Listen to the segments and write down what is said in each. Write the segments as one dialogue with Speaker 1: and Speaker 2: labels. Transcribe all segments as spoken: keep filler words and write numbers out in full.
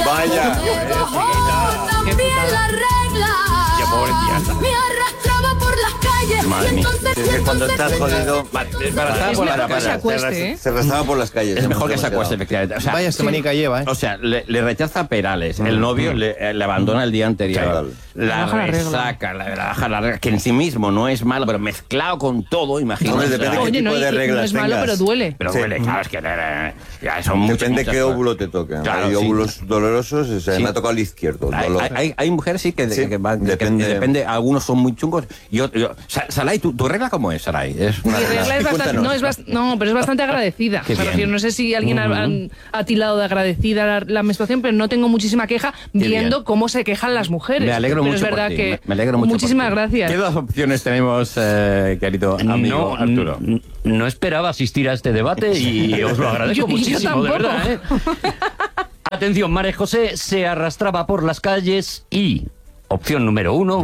Speaker 1: Vaya.
Speaker 2: También la regla.
Speaker 3: Qué pobre tía.
Speaker 2: Me arrastraba por las calles.
Speaker 3: Madre
Speaker 2: y
Speaker 3: mía.
Speaker 2: entonces,
Speaker 1: Es que cuando estás jodido...
Speaker 3: Vale, para estar
Speaker 4: Es
Speaker 3: por la
Speaker 4: mejor que
Speaker 3: para-
Speaker 4: se acueste, ¿eh?
Speaker 1: Se arrastraba por las calles.
Speaker 3: Es mejor que se
Speaker 1: demasiado.
Speaker 3: acueste, efectivamente. O sea,
Speaker 5: Vaya semanica lleva, ¿eh?
Speaker 3: O sea, le, le rechaza Perales, el novio le, eh, le abandona el día anterior,
Speaker 1: Claro.
Speaker 3: la
Speaker 4: Baja la regla.
Speaker 3: resaca, la, la baja la regla, que en sí mismo no es malo, pero mezclado con todo, imagínate.
Speaker 1: Hombre, depende
Speaker 3: O sea,
Speaker 1: qué
Speaker 4: Oye, no,
Speaker 1: tipo de
Speaker 4: y- y no
Speaker 1: reglas
Speaker 4: es malo,
Speaker 1: tengas.
Speaker 4: pero duele.
Speaker 3: pero
Speaker 1: Sí.
Speaker 3: duele, claro, es que eh, ya son muchas,
Speaker 1: Depende
Speaker 3: muchas
Speaker 1: qué
Speaker 3: cosas.
Speaker 1: óvulo te toque.
Speaker 3: Claro,
Speaker 1: hay
Speaker 3: sí.
Speaker 1: óvulos dolorosos, o sea,
Speaker 3: Sí.
Speaker 1: me ha tocado el izquierdo.
Speaker 3: Hay,
Speaker 1: dolor.
Speaker 3: hay- hay- hay mujeres sí que,
Speaker 1: Sí,
Speaker 3: que van, que-
Speaker 1: depende.
Speaker 3: que depende, algunos son muy chungos y otros. Sa- Saray, ¿tu, tu regla cómo es, Saray? Es una
Speaker 4: Mi regla es bastante,
Speaker 1: Cuéntanos.
Speaker 4: no, es bast- no, pero es bastante agradecida.
Speaker 3: Qué
Speaker 4: Me
Speaker 3: bien.
Speaker 4: refiero, no sé si alguien ha, han- ha tilado de agradecida la, la menstruación, pero no tengo muchísima queja viendo
Speaker 3: bien.
Speaker 4: cómo se quejan las mujeres.
Speaker 3: Me alegro
Speaker 4: pero
Speaker 3: mucho
Speaker 4: es verdad
Speaker 3: por ti,
Speaker 4: que
Speaker 3: me- me alegro mucho
Speaker 4: muchísimas
Speaker 3: por ti.
Speaker 4: gracias.
Speaker 3: ¿Qué dos opciones tenemos, eh, querido amigo
Speaker 6: no,
Speaker 3: Arturo?
Speaker 6: n- no esperaba asistir a este debate y os lo agradezco
Speaker 4: Yo- yo
Speaker 6: muchísimo, de
Speaker 4: tampoco.
Speaker 6: verdad. ¿eh? Atención, María José se arrastraba por las calles y, opción número uno,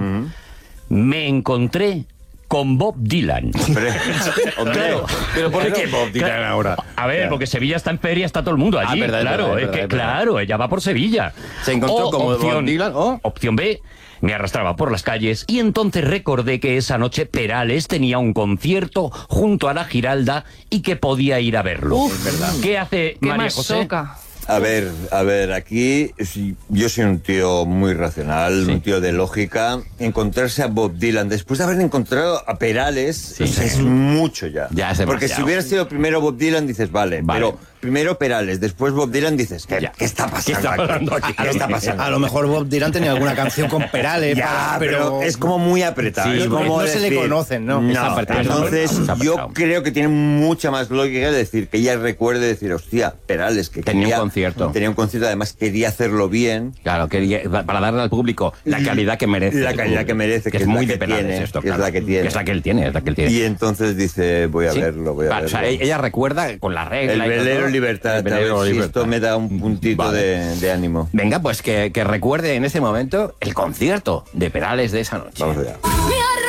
Speaker 6: me encontré con Bob Dylan.
Speaker 1: Hombre, hombre,
Speaker 6: Claro.
Speaker 3: ¿Pero por qué Bob Dylan
Speaker 6: Claro.
Speaker 3: ahora?
Speaker 6: A ver, porque Sevilla está en feria, está todo el mundo allí.
Speaker 3: Ah, verdad, es
Speaker 6: claro,
Speaker 3: verdad, es
Speaker 6: es que,
Speaker 3: verdad, es verdad.
Speaker 6: claro, ella va por Sevilla.
Speaker 3: Se encontró
Speaker 6: O
Speaker 3: como Bob
Speaker 6: opción,
Speaker 3: Dylan, o-
Speaker 6: opción B, me arrastraba por las calles y entonces recordé que esa noche Perales tenía un concierto junto a la Giralda y que podía ir a verlo. ¿Qué hace
Speaker 4: Qué
Speaker 6: María
Speaker 4: más
Speaker 6: José?
Speaker 4: soca.
Speaker 1: A ver, a ver, aquí sí, yo soy un tío muy racional, un tío de lógica. Encontrarse a Bob Dylan después de haber encontrado a Perales o sea, es mucho ya.
Speaker 3: Ya es
Speaker 1: Porque si
Speaker 3: demasiado.
Speaker 1: hubiera sido primero Bob Dylan dices, vale,
Speaker 3: Vale.
Speaker 1: pero primero Perales, después Bob Dylan dices, ¿qué,
Speaker 3: Ya.
Speaker 1: ¿qué está pasando
Speaker 3: ¿Qué está
Speaker 1: aquí?
Speaker 3: pasando aquí?
Speaker 1: ¿Qué está pasando?
Speaker 5: A lo mejor Bob Dylan tenía alguna canción con Perales.
Speaker 1: Ya,
Speaker 5: para-
Speaker 1: pero es como muy apretado.
Speaker 5: Sí,
Speaker 1: es
Speaker 5: porque
Speaker 1: como
Speaker 5: no se le
Speaker 1: decir-
Speaker 5: conocen, ¿no?
Speaker 1: No,
Speaker 3: Es apretado, es
Speaker 1: entonces
Speaker 3: apretado, es
Speaker 1: yo
Speaker 3: apretado.
Speaker 1: creo que tiene mucha más lógica decir que ella recuerde decir, hostia, Perales, que
Speaker 3: Tenía un
Speaker 1: quería-
Speaker 3: concierto.
Speaker 1: Tenía un concierto, además quería hacerlo bien.
Speaker 3: Claro, quería- para darle al público la calidad que merece.
Speaker 1: La
Speaker 3: el
Speaker 1: calidad
Speaker 3: público.
Speaker 1: que merece,
Speaker 3: que
Speaker 1: que
Speaker 3: es
Speaker 1: es la
Speaker 3: muy
Speaker 1: que
Speaker 3: de Perales
Speaker 1: tiene,
Speaker 3: esto,
Speaker 1: que es
Speaker 3: claro.
Speaker 1: la que tiene.
Speaker 3: Que es la que él tiene, es la que él tiene.
Speaker 1: Y entonces dice, voy a
Speaker 3: Sí.
Speaker 1: verlo, voy a
Speaker 3: Vale,
Speaker 1: verlo.
Speaker 3: o sea, ella recuerda con la regla.
Speaker 1: El
Speaker 3: y todo.
Speaker 1: velero libertad,
Speaker 3: El velero
Speaker 1: a ver si
Speaker 3: libertad.
Speaker 1: esto me da un puntito
Speaker 3: Vale.
Speaker 1: de, de ánimo.
Speaker 3: Venga, pues que, que recuerde en ese momento el concierto de Perales de esa noche.
Speaker 1: Vamos allá.
Speaker 2: Me